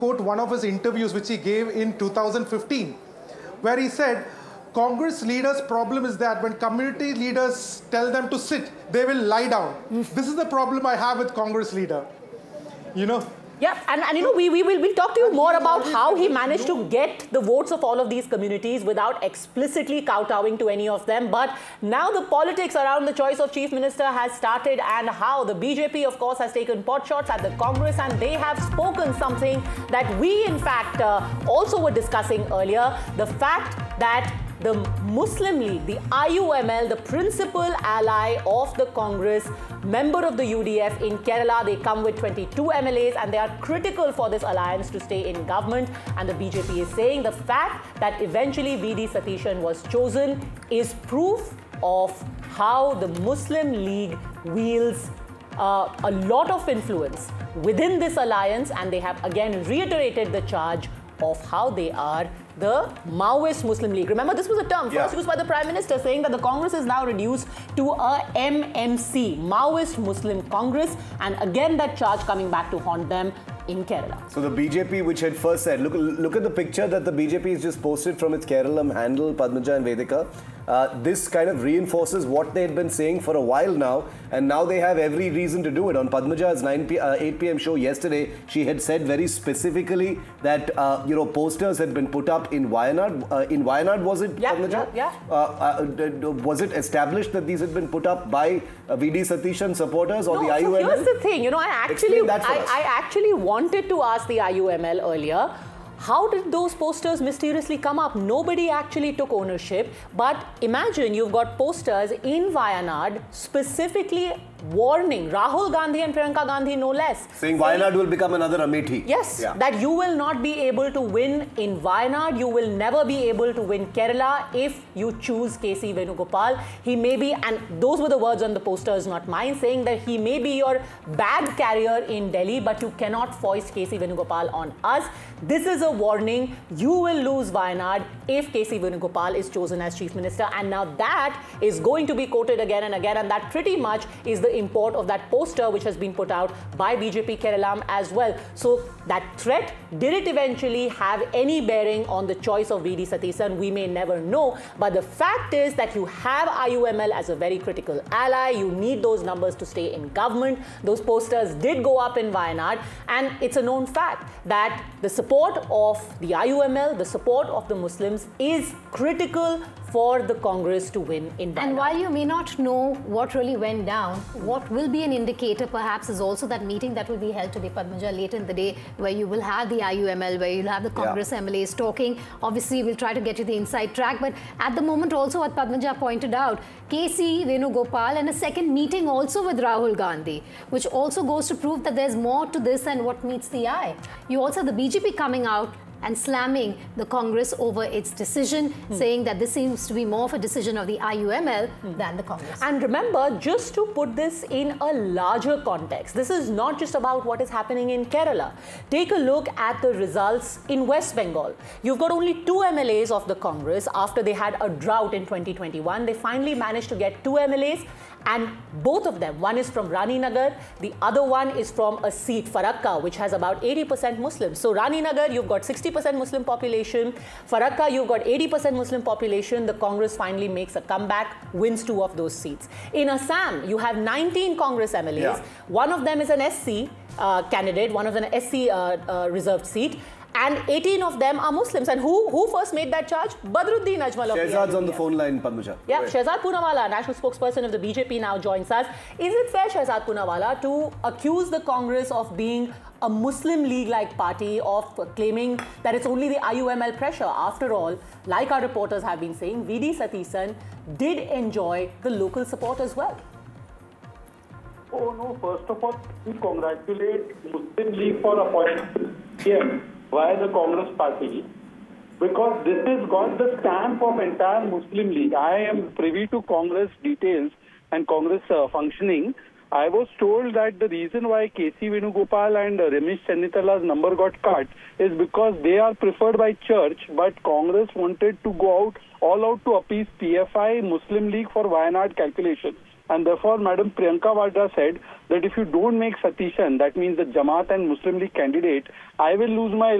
quote one of his interviews which he gave in 2015, where he said, Congress leaders' problem is that when community leaders tell them to sit, they will lie down. This is the problem I have with Congress leader. You know? Yeah, and you know, we'll talk to you more about how he managed to get the votes of all of these communities without explicitly kowtowing to any of them. But now the politics around the choice of Chief Minister has started, and how the BJP, of course, has taken pot shots at the Congress, and they have spoken something that we, in fact, also were discussing earlier. The fact that the Muslim League, the IUML, the principal ally of the Congress, member of the UDF in Kerala, they come with 22 MLAs and they are critical for this alliance to stay in government. And the BJP is saying the fact that eventually V.D. Satishan was chosen is proof of how the Muslim League wields a lot of influence within this alliance, and they have again reiterated the charge of how they are the Maoist Muslim League. Remember, this was a term first used by the Prime Minister, saying that the Congress is now reduced to a MMC, Maoist Muslim Congress, and again that charge coming back to haunt them in Kerala. So the BJP, which had first said, look at the picture that the BJP has just posted from its Keralam handle, Padmaja and Vedika. This kind of reinforces what they had been saying for a while now, and now they have every reason to do it. On Padmaja's 8 p.m. show yesterday, she had said very specifically that posters had been put up in Wayanad. In Wayanad, was it, Padmaja? Was it established that these had been put up by V.D. Satishan supporters or the IUML? So here's the thing, I actually wanted to ask the IUML earlier, how did those posters mysteriously come up? Nobody actually took ownership. But imagine you've got posters in Wayanad specifically warning Rahul Gandhi and Priyanka Gandhi, no less. Saying Wayanad will become another Amethi. Yes, that you will not be able to win in Wayanad. You will never be able to win Kerala if you choose KC Venugopal. He may be, and those were the words on the posters, not mine, saying that he may be your bag carrier in Delhi, but you cannot foist KC Venugopal on us. This is a warning. You will lose Wayanad if KC Venugopal is chosen as Chief Minister. And now that is going to be quoted again and again, and that pretty much is the import of that poster which has been put out by BJP Keralam as well. So that threat, did it eventually have any bearing on the choice of V.D. Satishan? We may never know. But the fact is that you have IUML as a very critical ally. You need those numbers to stay in government. Those posters did go up in Wayanad, and it's a known fact that the support of the IUML, the support of the Muslims is critical for the Congress to win in Wayanad. And while you may not know what really went down, what will be an indicator perhaps is also that meeting that will be held today, Padmaja, later in the day, where you will have the IUML, where you'll have the Congress MLAs talking. Obviously, we'll try to get you the inside track. But at the moment also, what Padmaja pointed out, KC Venugopal and a second meeting also with Rahul Gandhi, which also goes to prove that there's more to this than what meets the eye. You also have the BJP coming out and slamming the Congress over its decision, saying that this seems to be more of a decision of the IUML than the Congress. And remember, just to put this in a larger context, this is not just about what is happening in Kerala. Take a look at the results in West Bengal. You've got only 2 MLAs of the Congress after they had a drought in 2021. They finally managed to get 2 MLAs. And both of them, one is from Rani Nagar, the other one is from a seat, Farakka, which has about 80% Muslims. So Rani Nagar, you've got 60% Muslim population. Farakka, you've got 80% Muslim population. The Congress finally makes a comeback, wins 2 of those seats. In Assam, you have 19 Congress MLAs. One of them is an SC candidate, one of an SC reserved seat. And 18 of them are Muslims. And who first made that charge? Badruddin Ajmal of Shehzad's on the phone line, Padmaja. Yeah, Shehzad Poonawalla, national spokesperson of the BJP, now joins us. Is it fair, Shehzad Poonawalla, to accuse the Congress of being a Muslim League-like party, of claiming that it's only the IUML pressure? After all, like our reporters have been saying, V.D. Satishan did enjoy the local support as well. Oh no, first of all, we congratulate Muslim League for appointing him via the Congress party, because this has got the stamp of entire Muslim League. I am privy to Congress details and Congress functioning. I was told that the reason why KC Venugopal and Ramesh Chennitala's number got cut is because they are preferred by church, but Congress wanted to go out all out to appease PFI, Muslim League for Wayanad calculation. And therefore, Madam Priyanka Vadra said that if you don't make Satishan, that means the Jamaat and Muslim League candidate, I will lose my